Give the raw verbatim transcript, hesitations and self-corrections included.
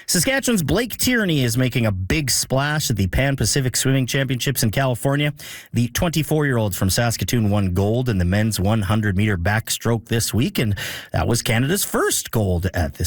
Saskatchewan's Blake Tierney is making a big splash at the Pan Pacific Swimming Championships in California. The twenty-four-year-old from Saskatoon won gold in the men's one hundred meter backstroke this week, and that was Canada's first gold at this